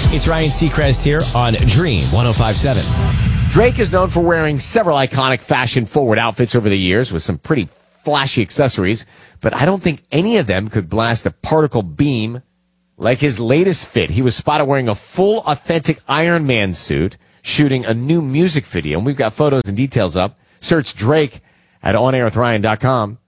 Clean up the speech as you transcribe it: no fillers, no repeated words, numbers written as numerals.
It's Ryan Seacrest here on Dream 105.7. Drake is known for wearing several iconic fashion-forward outfits over the years with some pretty flashy accessories, but I don't think any of them could blast a particle beam like his latest fit. He was spotted wearing a full, authentic Iron Man suit, shooting a new music video, and we've got photos and details up. Search Drake at OnAirWithRyan.com.